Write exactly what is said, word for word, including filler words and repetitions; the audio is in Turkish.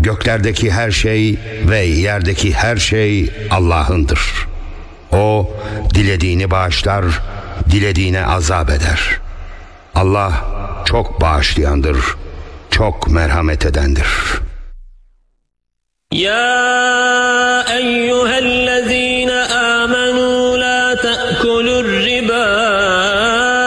Göklerdeki her şey ve yerdeki her şey Allah'ındır. O dilediğini bağışlar, dilediğine azap eder. Allah çok bağışlayandır, çok merhamet edendir. Ya